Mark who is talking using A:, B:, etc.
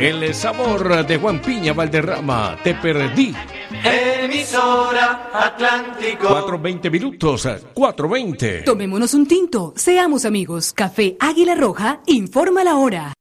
A: El sabor de Juan Piña Valderrama, te perdí.
B: Emisora Atlántico.
A: 4:20 minutos, 4:20.
C: Tomémonos un tinto, seamos amigos. Café Águila Roja informa la hora.